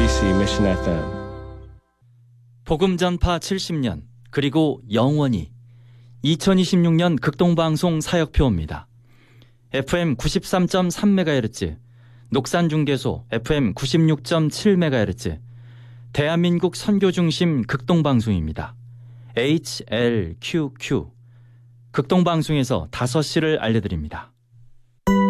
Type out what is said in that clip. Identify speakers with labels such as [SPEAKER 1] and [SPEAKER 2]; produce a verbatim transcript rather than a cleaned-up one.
[SPEAKER 1] 엠비씨 Mission 에프엠.
[SPEAKER 2] 복음 전파 칠십 년, 그리고 영원히. 이천이십육 년 극동방송 사역표입니다. 에프엠 구십삼 점 삼 메가헤르츠, 녹산중계소 에프엠 구십육 점 칠 메가헤르츠, 대한민국 선교중심 극동방송입니다. 에이치엘큐큐. 극동방송에서 다섯 시를 알려드립니다.